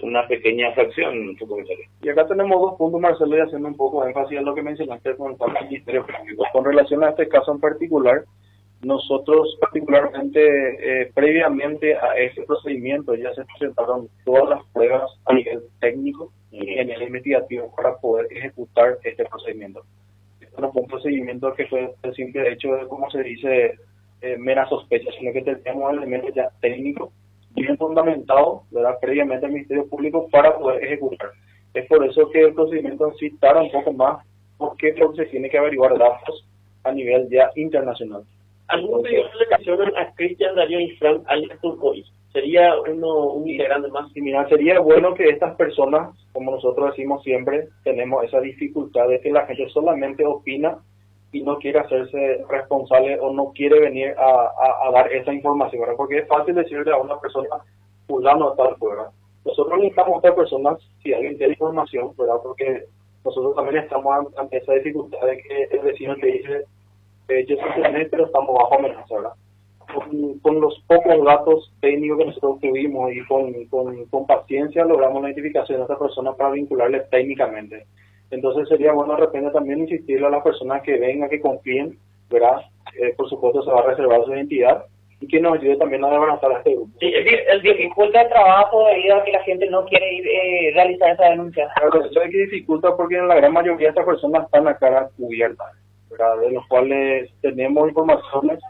una pequeña fracción, subcomisario. Y acá tenemos dos puntos, Marcelo, y haciendo un poco de énfasis en lo que mencionaste con el Ministerio Público. Con relación a este caso en particular, nosotros particularmente, previamente a este procedimiento, ya se presentaron todas las pruebas a nivel técnico y a nivel investigativo para poder ejecutar este procedimiento. Esto no fue un procedimiento que fue el simple hecho de, como se dice, mera sospecha, sino que teníamos elementos ya técnicos bien fundamentados, ¿verdad?, previamente al Ministerio Público para poder ejecutar. Es por eso que el procedimiento en sí tarda un poco más, porque se tiene que averiguar datos a nivel ya internacional. ¿Algún pedido de mencionan a Cristian Darío Infran alias Turcois? ¿Sería un integrante más? Y mira, sería bueno que estas personas, como nosotros decimos siempre, tenemos esa dificultad de que la gente solamente opina y no quiere hacerse responsable o no quiere venir a dar esa información, ¿verdad? Porque es fácil decirle a una persona, fulano tal, ¿verdad? Nosotros necesitamos a otras personas, si alguien tiene información, ¿verdad? Porque nosotros también estamos ante esa dificultad de que el vecino te dice, yo soy internet, pero estamos bajo amenaza, ¿verdad? Con los pocos datos técnicos que nosotros tuvimos y con paciencia logramos la identificación de esta persona para vincularle técnicamente. Entonces sería bueno de repente también insistirle a las personas que vengan, que confíen, ¿verdad? Por supuesto se va a reservar su identidad y que nos ayude también a desbaratar a este grupo. Sí, es decir, el dificulta el trabajo debido a que la gente no quiere ir realizar esa denuncia. Claro, eso es que dificulta porque en la gran mayoría de estas personas están a cara cubierta, ¿verdad? De los cuales tenemos informaciones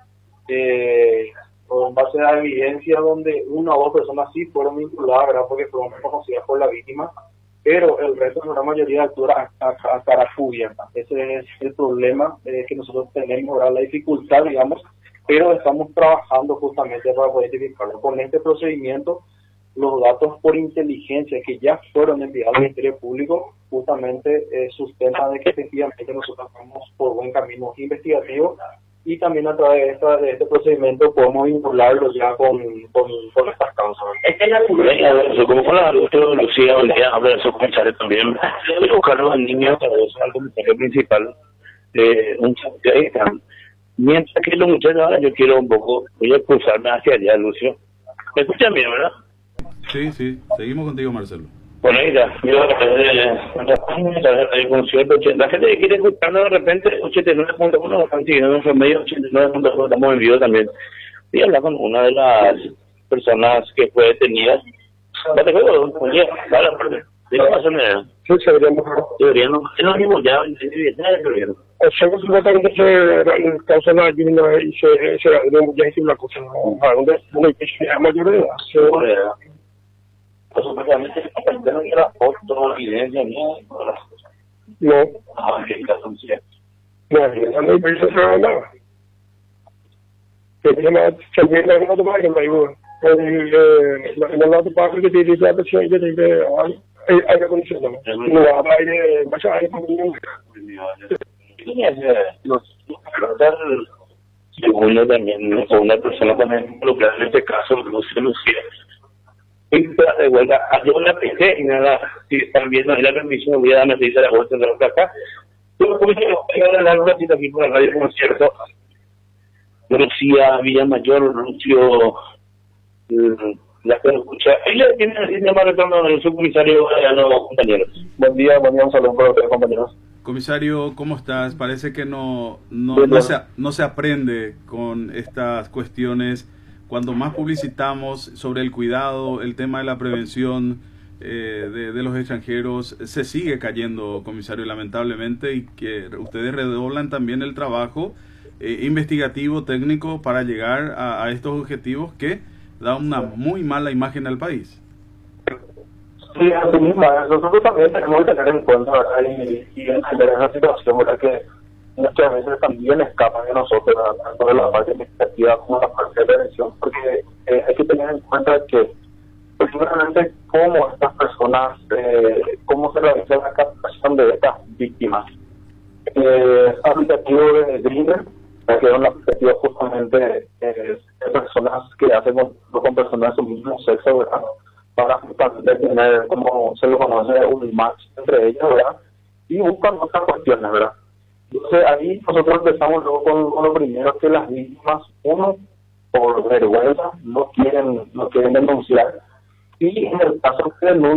con base a evidencia donde una o dos personas sí fueron vinculadas, ¿verdad? Porque fueron reconocidas por la víctima, pero el resto, la mayoría, actúa a cara cubierta. Ese es el problema que nosotros tenemos, ¿verdad? La dificultad, digamos, pero estamos trabajando justamente para poder identificarlo. Con este procedimiento, los datos por inteligencia que ya fueron enviados al Ministerio Público justamente sustentan de que efectivamente nosotros estamos por buen camino investigativo y también a través de este procedimiento podemos vincularlo ya con estas causas. Como con la Lucía, habla de su comentario también, voy a buscar a los niños para eso al comentario principal, un chat ahí están. Mientras que los muchachos ahora yo quiero un poco, voy a cruzarme hacia allá, Lucio. ¿Me escuchan bien, verdad? Sí, seguimos contigo, Marcelo. Bueno, mira, yo el concierto, la gente que quiere escucharnos de repente, 89.1, están siguiendo nuestros medios, 89.1, estamos en vivo también. Y hablar con una de las personas que fue detenida. ¿Ya te acuerdas? Vale, ¿de qué pasó? Sí, deberíamos, es lo mismo ya, deberíamos. Según supuestamente se causa la ayuda y se ya hicimos la cosa, donde es mayor de edad. Supuestamente no hay la foto, evidencia, ni todas las cosas. No. ¿Qué caso es cierto? No, no hay permiso de nada. Que tiene también la nota para que me ayude. En el lado para que te dice la persona que te dice aire acondicionado. No va a aire, vaya aire acondicionado. Segundo también, una persona también involucrada en este caso, Lucía. Y de vuelta, yo la pensé y nada, si están viendo ahí la permisión, voy a darme seis a la vuelta de la acá. Yo voy a hablar un ratito aquí por la radio concierto. Lucía, Villamayor, Lucio, la que lo escucha. Ahí le tiene más retorno del subcomisario a los compañeros. Buen día, un saludo para ustedes, compañeros. Comisario, ¿cómo estás? Parece que no se aprende con estas cuestiones. Cuando más publicitamos sobre el cuidado, el tema de la prevención de los extranjeros, se sigue cayendo, comisario, lamentablemente, y que ustedes redoblan también el trabajo investigativo, técnico, para llegar a estos objetivos que dan una muy mala imagen al país. Sí, así mismo, nosotros también tenemos que tener en cuenta, ¿verdad? Y entender esa situación, ¿verdad? Que muchas veces también escapan de nosotros, tanto de la parte administrativa como de la parte de prevención, porque hay que tener en cuenta que, principalmente, cómo estas personas, cómo se realiza la captación de estas víctimas. Aplicativo de Grindr, que es un aplicativo justamente de personas que hacen con personas de su mismo sexo, ¿verdad? Para justamente tener, como se lo conoce, un match entre ellos, ¿verdad? Y buscan otras cuestiones, ¿verdad? Entonces ahí nosotros empezamos luego con lo primero, que las víctimas, uno, por vergüenza, no quieren denunciar, y en el caso que denuncian,